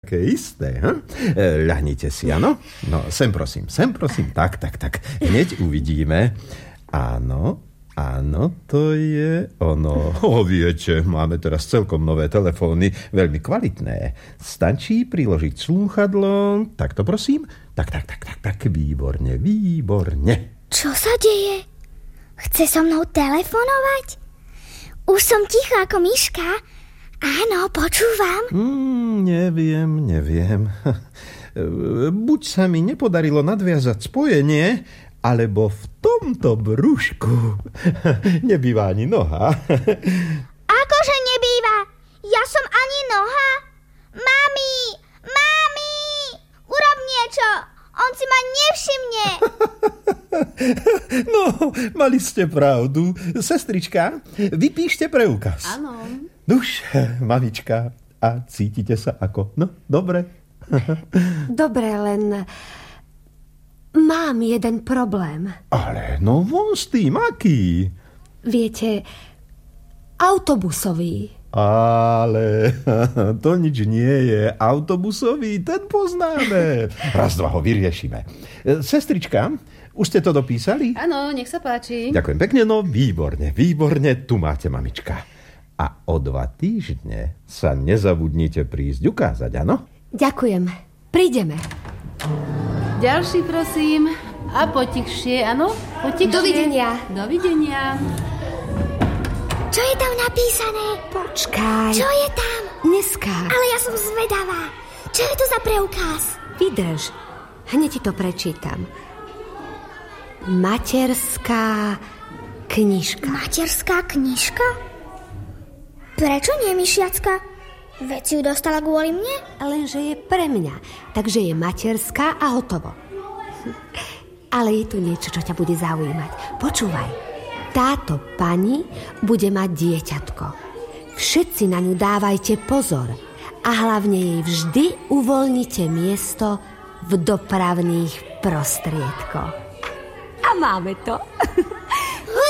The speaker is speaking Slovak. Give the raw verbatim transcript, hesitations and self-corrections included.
Také isté, hm? E, ľahnite si, áno? No, sem prosím, sem prosím. Tak, tak, tak. Hneď uvidíme. Áno, áno, to je ono. O, viete, máme teraz celkom nové telefóny, veľmi kvalitné. Stačí priložiť slúchadlo. Takto prosím. Tak, tak, tak, tak, tak. Výborne, výborne. Čo sa deje? Chce so mnou telefonovať? Už som tichá ako myška. Áno, počúvam. Mm, neviem, neviem. Buď sa mi nepodarilo nadviazať spojenie, alebo v tomto brúšku nebýva ani noha. Akože nebýva? Ja som ani noha? Mami, mami, urob niečo. On si ma nevšimne. No, mali ste pravdu. Sestrička, vypíšte preukaz. Áno. Nuž, mamička, a cítite sa ako? No, dobre. Dobre, len mám jeden problém. Ale no von s tým, aký? Viete, autobusový. Ale to nič nie je. Autobusový, ten poznáme. Raz, dva ho vyriešime. Sestrička, už ste to dopísali? Áno, nech sa páči. Ďakujem pekne, no výborne, výborne, tu máte, mamička. A o dva týždne sa nezabudnite prísť ukázať, áno? Ďakujem, prídeme. Ďalší, prosím. A potichšie, áno? Potichšie. Dovidenia. Dovidenia. Čo je tam napísané? Počkaj. Čo je tam? Neskáč. Ale ja som zvedavá. Čo je to za preukaz? Vydrž, hneď ti to prečítam. Materská knižka. Materská knižka? Prečo nie, myšiacka? Veď si ju dostala kvôli mne? Lenže je pre mňa, takže je materská a hotovo. Ale je tu niečo, čo ťa bude zaujímať. Počúvaj, táto pani bude mať dieťatko. Všetci na ňu dávajte pozor a hlavne jej vždy uvoľnite miesto v dopravných prostriedkoch. A máme to.